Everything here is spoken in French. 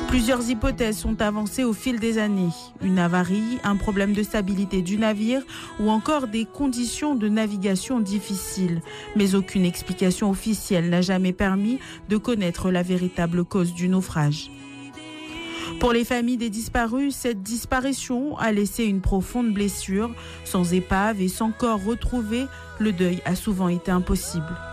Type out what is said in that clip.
Plusieurs hypothèses sont avancées au fil des années. Une avarie, un problème de stabilité du navire ou encore des conditions de navigation difficiles. Mais aucune explication officielle n'a jamais permis de connaître la véritable cause du naufrage. Pour les familles des disparus, cette disparition a laissé une profonde blessure. Sans épave et sans corps retrouvé, le deuil a souvent été impossible.